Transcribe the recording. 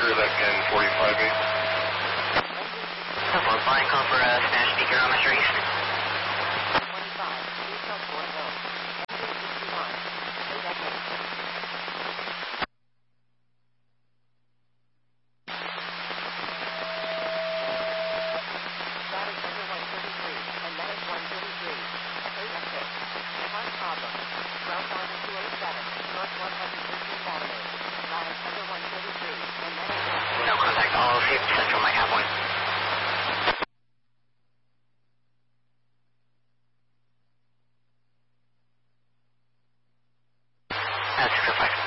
Oscar, that can 45-8. Hello, flying call for Spanish speaker on Metro East. 25, detail 40, engine 61, 8 Status under 133, and that is 133, 8 exit. Part problem, ground order 287, north 113th Avenue. Status under 133, and that is 133. No contact, all safe, Central might have one. That's 605.